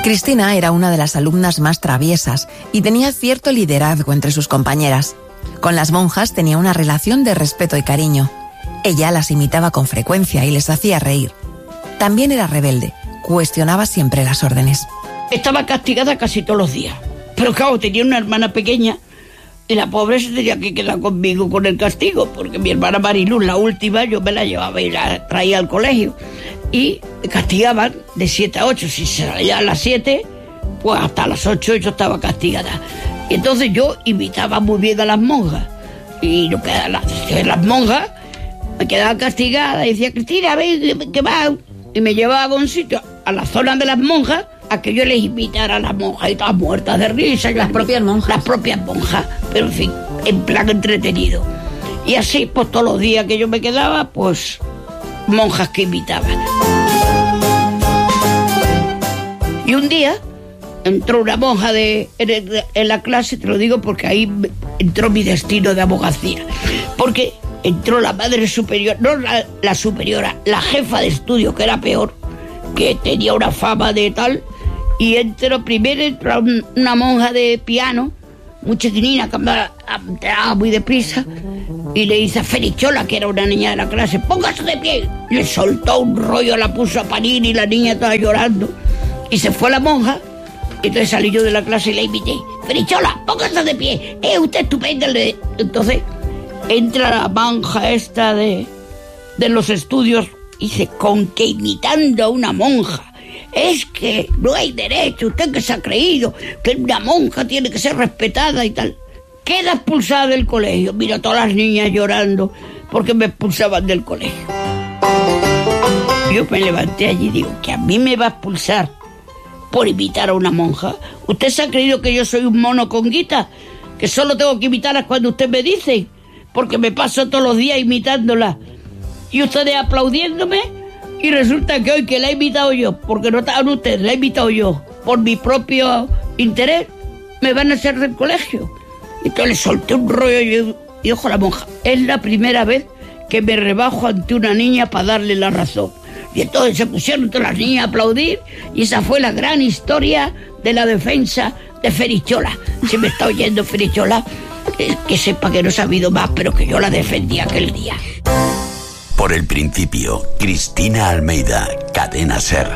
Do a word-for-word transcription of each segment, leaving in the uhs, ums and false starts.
Cristina era una de las alumnas más traviesas y tenía cierto liderazgo entre sus compañeras. Con las monjas tenía una relación de respeto y cariño. Ella las imitaba con frecuencia y les hacía reír. También era rebelde, cuestionaba siempre las órdenes. Estaba castigada casi todos los días, pero claro, tenía una hermana pequeña y la pobre se tenía que quedar conmigo con el castigo, porque mi hermana Mariluz, la última, yo me la llevaba y la traía al colegio. Y me castigaban de siete a ocho. Si se salía a las siete, pues hasta las ocho yo estaba castigada. Y entonces yo imitaba muy bien a las monjas. Y lo que las, las monjas me quedaba castigada y decía, Cristina, ven, que va. Y me llevaba a un sitio, a la zona de las monjas, a que yo les imitara a las monjas y todas muertas de risa. Las propias monjas. Las propias monjas, pero en fin, en plan entretenido. Y así, pues todos los días que yo me quedaba, pues monjas que imitaban. Y un día entró una monja de, en, en la clase, te lo digo porque ahí entró mi destino de abogacía. Porque entró la madre superior, no la, la superiora, la jefa de estudio, que era peor, que tenía una fama de tal, y entró, primero entró un, una monja de piano, muy chiquinina, que andaba muy deprisa, y le dice a Ferichola, que era una niña de la clase, póngase de pie. Le soltó un rollo, la puso a parir y la niña estaba llorando. Y se fue la monja, y entonces salí yo de la clase y la invité. Ferichola, póngase de pie, es usted estupenda. Entonces entra la monja esta de, de los estudios y dice, con que imitando a una monja. Es que no hay derecho, usted que se ha creído que una monja tiene que ser respetada y tal. Queda expulsada del colegio. Mira, todas las niñas llorando porque me expulsaban del colegio. Yo me levanté allí y digo, que a mí me va a expulsar por imitar a una monja. ¿Usted se ha creído que yo soy un mono con guita? Que solo tengo que imitarlas cuando usted me dice, porque me paso todos los días imitándolas. Y ustedes aplaudiéndome, y resulta que hoy que la he imitado yo, porque no estaban ustedes, la he imitado yo, por mi propio interés, me van a hacer del colegio. Y entonces le solté un rollo y dijo la monja, es la primera vez que me rebajo ante una niña para darle la razón. Y entonces se pusieron todas las niñas a aplaudir, y esa fue la gran historia de la defensa de Ferichola. Si me está oyendo Ferichola, que, que sepa que no he sabido más, pero que yo la defendí aquel día. Por el principio, Cristina Almeida, Cadena SER.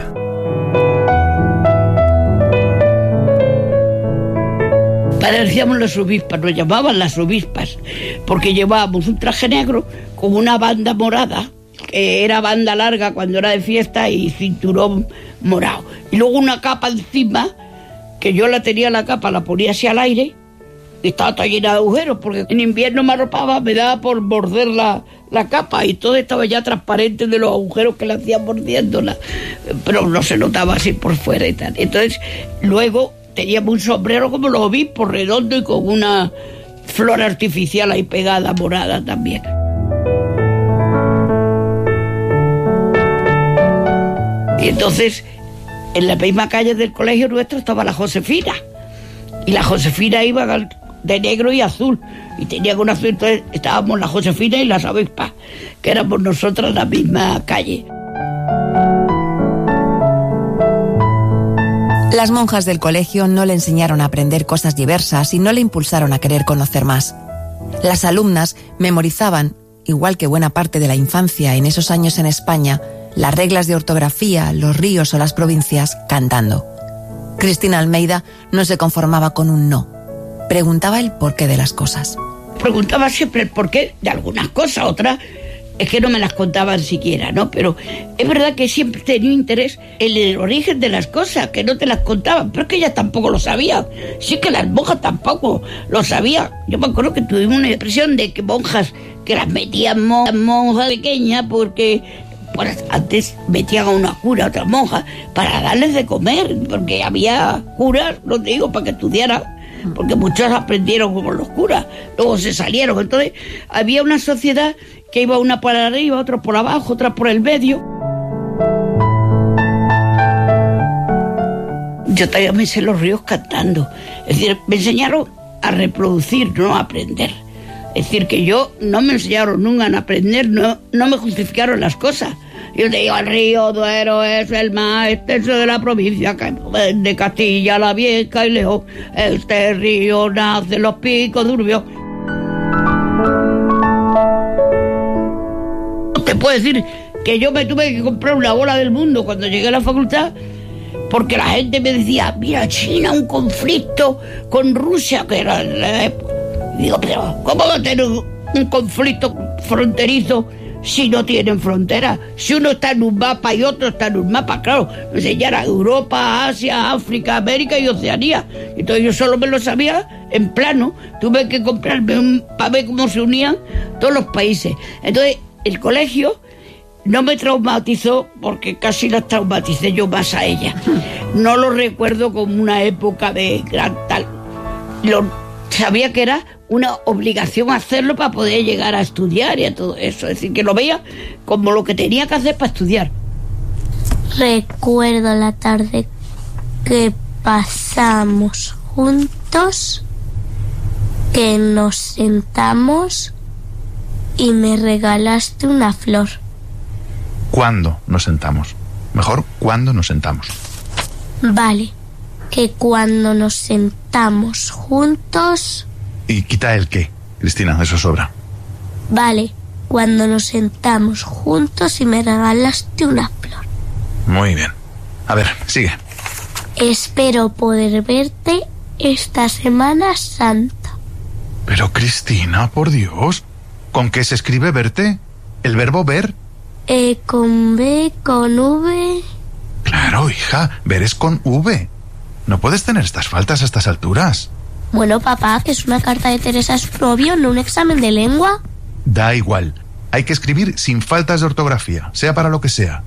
Parecíamos las obispas, nos llamaban las obispas, porque llevábamos un traje negro con una banda morada, que era banda larga cuando era de fiesta, y cinturón morado. Y luego una capa encima, que yo la tenía la capa, la ponía así al aire, y estaba toda llena de agujeros, porque en invierno me arropaba, me daba por morder la, la capa, y todo estaba ya transparente de los agujeros que le hacían mordiéndola, pero no se notaba así por fuera y tal. Entonces, luego teníamos un sombrero como los obispos, redondo y con una flor artificial ahí pegada, morada también. Y entonces, en la misma calle del colegio nuestro estaba la Josefina, y la Josefina iba de negro y azul, y tenía un azul. Entonces estábamos la Josefina y las avispas, que éramos nosotras la misma calle. Las monjas del colegio no le enseñaron a aprender cosas diversas y no le impulsaron a querer conocer más. Las alumnas memorizaban, igual que buena parte de la infancia en esos años en España, las reglas de ortografía, los ríos o las provincias cantando. Cristina Almeida no se conformaba con un no. Preguntaba el porqué de las cosas. Preguntaba siempre el porqué de algunas cosas, otras es que no me las contaban siquiera, ¿no? Pero es verdad que siempre tenía interés en el origen de las cosas, que no te las contaban, pero es que ellas tampoco lo sabían. Sí, es que las monjas tampoco lo sabían. Yo me acuerdo que tuvimos una impresión de que monjas, que las metían mon- monjas pequeñas, porque pues, antes metían a una cura, a otra monja, para darles de comer, porque había curas, no te digo, para que estudiaran, porque muchos aprendieron como los curas, luego se salieron. Entonces había una sociedad que iba una por arriba, otra por abajo, otra por el medio. Yo todavía me sé los ríos cantando. Es decir, me enseñaron a reproducir, no a aprender. Es decir, que yo no me enseñaron nunca a aprender, no, no me justificaron las cosas. Yo te digo, el río Duero es el más extenso de la provincia de Castilla la Vieja y León. Este río nace en los picos de Urbión. Te puedo decir que yo me tuve que comprar una bola del mundo cuando llegué a la facultad, porque la gente me decía, mira, China, un conflicto con Rusia, que era la época. Y digo, pero ¿cómo va a tener un conflicto fronterizo si no tienen frontera? Si uno está en un mapa y otro está en un mapa, claro, me enseñaron Europa, Asia, África, América y Oceanía. Entonces yo solo me lo sabía en plano. Tuve que comprarme un, para ver cómo se unían todos los países. Entonces el colegio no me traumatizó, porque casi las traumaticé yo más a ella. No lo recuerdo como una época de gran tal. Lo, sabía que era una obligación hacerlo para poder llegar a estudiar y a todo eso. Es decir, que lo veía como lo que tenía que hacer para estudiar. Recuerdo la tarde que pasamos juntos, que nos sentamos y me regalaste una flor. ¿Cuándo nos sentamos? Mejor, ¿cuándo nos sentamos? Vale, que cuando nos sentamos juntos... Y quita el qué, Cristina, eso sobra. Vale, cuando nos sentamos juntos y me regalaste una flor. Muy bien. A ver, sigue. Espero poder verte esta Semana Santa. Pero Cristina, por Dios, ¿con qué se escribe verte? ¿El verbo ver? Eh, con B, con V... Claro, hija, ver es con V. No puedes tener estas faltas a estas alturas. Bueno, papá, que es una carta de Teresa a su novio, no un examen de lengua. Da igual. Hay que escribir sin faltas de ortografía, sea para lo que sea.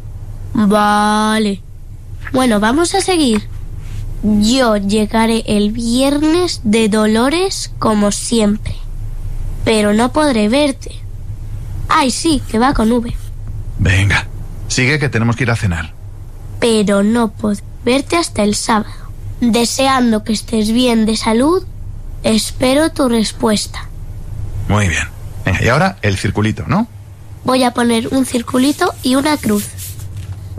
Vale. Bueno, vamos a seguir. Yo llegaré el viernes de Dolores como siempre, pero no podré verte. Ay, sí, que va con V. Venga, sigue que tenemos que ir a cenar. Pero no podré verte hasta el sábado. Deseando que estés bien de salud, espero tu respuesta. Muy bien. Venga, y ahora el circulito, ¿no? Voy a poner un circulito y una cruz.